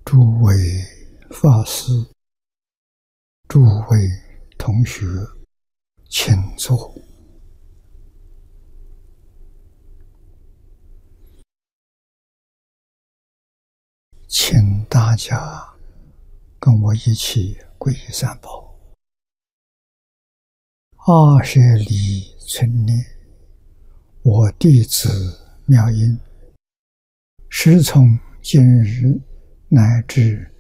诸位法师、诸位同学，请坐。请大家跟我一起皈依三宝。阿舍利存念，我弟子妙音，时从今日乃至